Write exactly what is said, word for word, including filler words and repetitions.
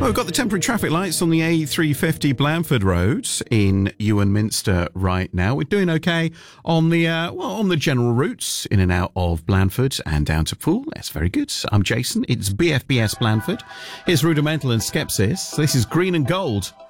Well, we've got the temporary traffic lights on the A three fifty Blandford Road in Ewan Minster right now. We're doing okay on the uh, well on the general routes in and out of Blandford and down to Poole. That's very good. I'm Jason. It's B F B S Blandford. Here's Rudimental and Skepsis. This is Green and Gold.